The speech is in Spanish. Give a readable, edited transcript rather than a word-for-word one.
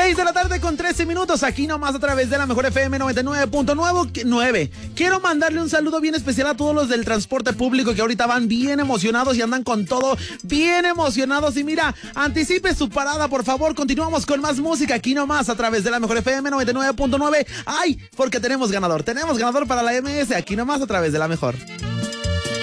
6 de la tarde con 13 minutos, aquí nomás a través de la Mejor FM 99.9. Quiero mandarle un saludo bien especial a todos los del transporte público que ahorita van bien emocionados y andan con todo bien emocionados. Y mira, anticipe su parada, por favor. Continuamos con más música aquí nomás a través de la Mejor FM 99.9. ¡Ay! Porque tenemos ganador para la MS, aquí nomás a través de la Mejor.